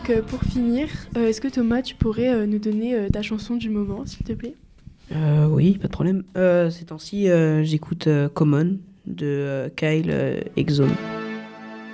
pour finir, est-ce que Thomas, tu pourrais nous donner ta chanson du moment, s'il te plaît? Oui, pas de problème. Ces temps-ci, j'écoute Common de Kyle Exum.